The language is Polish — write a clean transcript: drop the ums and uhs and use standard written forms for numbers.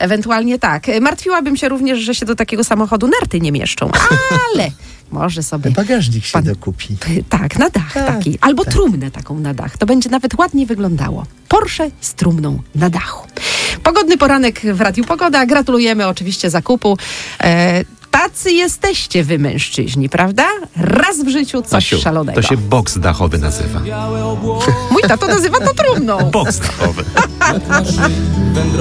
Ewentualnie tak. Martwiłabym się również, że się do takiego samochodu narty nie mieszczą, ale może sobie... Bagażnik się dokupi. Tak, na dach taki. Albo trumnę taką na dach. To będzie nawet ładnie wyglądało. Porsche z trumną na dachu. Pogodny poranek w Radiu Pogoda. Gratulujemy oczywiście zakupu. Tacy jesteście wy, mężczyźni, prawda? Raz w życiu coś Asiu, szalonego. to się boks dachowy nazywa. Mój tato nazywa to trumną. Boks dachowy.